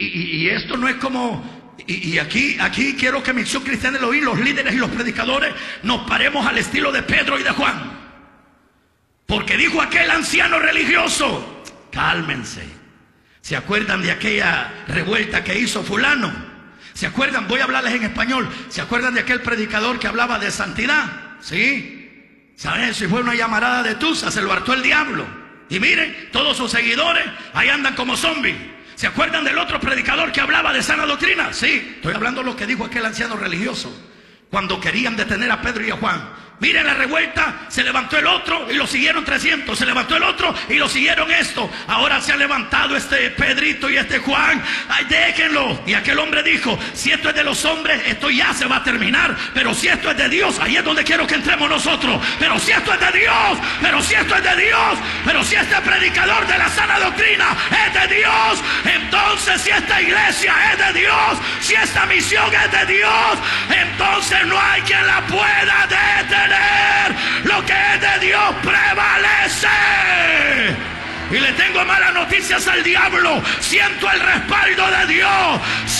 Y esto no es como... Y aquí quiero que Misión Cristiana Elohim, los líderes y los predicadores, nos paremos al estilo de Pedro y de Juan. Porque dijo aquel anciano religioso: cálmense. ¿Se acuerdan de aquella revuelta que hizo fulano? ¿Se acuerdan? Voy a hablarles en español. ¿Se acuerdan de aquel predicador que hablaba de santidad? ¿Sí? ¿Saben? Si fue una llamarada de tusa, se lo hartó el diablo. Y miren, todos sus seguidores ahí andan como zombies. ¿Se acuerdan del otro predicador que hablaba de sana doctrina? Sí, estoy hablando de lo que dijo aquel anciano religioso cuando querían detener a Pedro y a Juan. Miren la revuelta, se levantó el otro y lo siguieron 300, se levantó el otro y lo siguieron esto. Ahora se ha levantado este Pedrito y este Juan, ay, déjenlo. Y aquel hombre dijo: si esto es de los hombres, esto ya se va a terminar, pero si esto es de Dios, ahí es donde quiero que entremos nosotros. Pero si esto es de Dios, pero si esto es de Dios, pero si este predicador de la sana doctrina es de Dios, entonces si esta iglesia es de Dios, si esta misión es de Dios, entonces no hay quien la pueda detener. Lo que es de Dios prevalece. Y le tengo malas noticias al diablo. Siento el respaldo de Dios.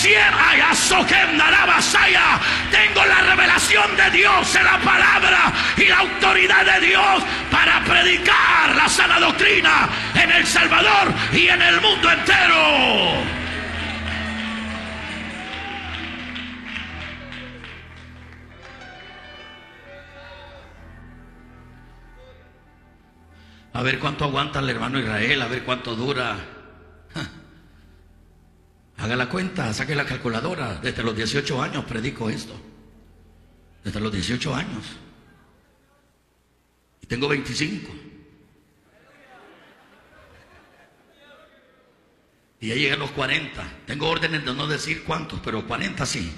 Tengo la revelación de Dios en la palabra y la autoridad de Dios para predicar la sana doctrina en El Salvador y en el mundo entero. A ver cuánto aguanta el hermano Israel, a ver cuánto dura. Haga la cuenta, saque la calculadora. Desde los 18 años predico esto. Desde los 18 años. Y tengo 25. Y ya llegué a los 40. Tengo órdenes de no decir cuántos, pero 40 sí.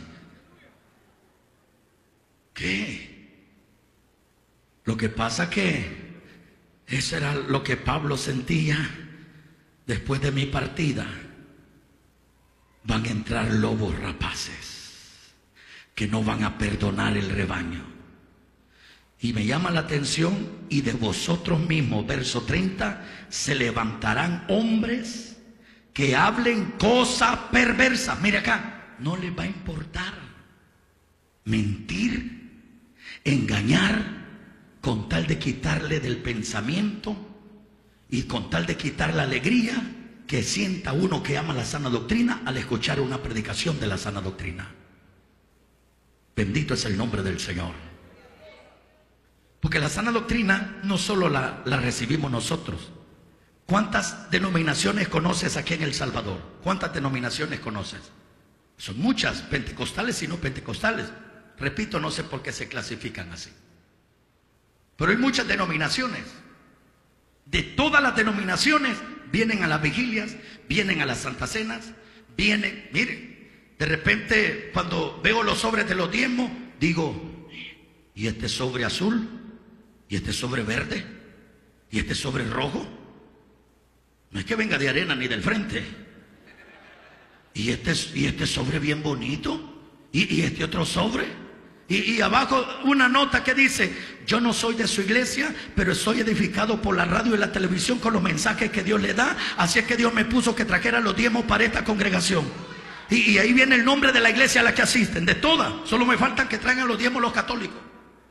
¿Qué? Lo que pasa que eso era lo que Pablo sentía después de mi partida. Van a entrar lobos rapaces que no van a perdonar el rebaño. Y me llama la atención: y de vosotros mismos, verso 30, se levantarán hombres que hablen cosas perversas. Mire acá, no les va a importar mentir, engañar, con tal de quitarle del pensamiento y con tal de quitar la alegría que sienta uno que ama la sana doctrina al escuchar una predicación de la sana doctrina. Bendito es el nombre del Señor. Porque la sana doctrina no solo la recibimos nosotros. ¿Cuántas denominaciones conoces aquí en El Salvador? ¿Cuántas denominaciones conoces? Son muchas, pentecostales y no pentecostales. Repito, no sé por qué se clasifican así. Pero hay muchas denominaciones. De todas las denominaciones vienen a las vigilias, vienen a las santas cenas, vienen. Miren, de repente cuando veo los sobres de los diezmos, digo: ¿y este sobre azul? ¿Y este sobre verde? ¿Y este sobre rojo? No es que venga de arena ni del frente. ¿Y este sobre bien bonito? ¿Y este otro sobre? Y abajo una nota que dice: yo no soy de su iglesia, pero soy edificado por la radio y la televisión con los mensajes que Dios le da. Así es que Dios me puso que trajera los diezmos para esta congregación. Y ahí viene el nombre de la iglesia a la que asisten, de todas. Solo me faltan que traigan los diezmos los católicos.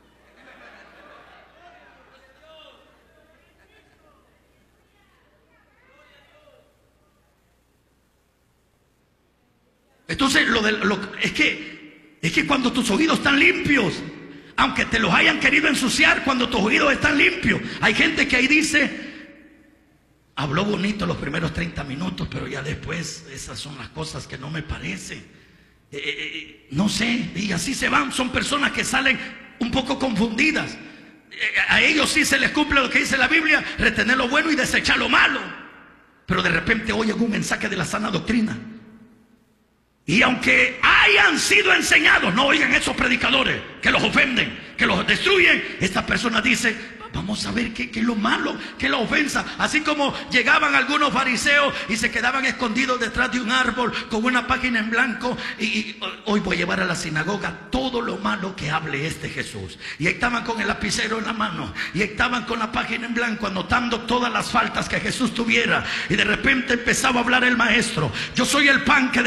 Entonces es que cuando tus oídos están limpios, aunque te los hayan querido ensuciar, cuando tus oídos están limpios, hay gente que ahí dice: habló bonito los primeros 30 minutos, pero ya después esas son las cosas que no me parecen. No sé, y así se van. Son personas que salen un poco confundidas. A ellos sí se les cumple lo que dice la Biblia: retener lo bueno y desechar lo malo. Pero de repente oyen un mensaje de la sana doctrina. Y aunque hayan sido enseñados, no oigan esos predicadores que los ofenden, que los destruyen. Esta persona dice: vamos a ver qué es lo malo, qué es la ofensa. Así como llegaban algunos fariseos y se quedaban escondidos detrás de un árbol con una página en blanco. Y hoy voy a llevar a la sinagoga todo lo malo que hable este Jesús. Y ahí estaban con el lapicero en la mano, y ahí estaban con la página en blanco anotando todas las faltas que Jesús tuviera. Y de repente empezaba a hablar el maestro: yo soy el pan que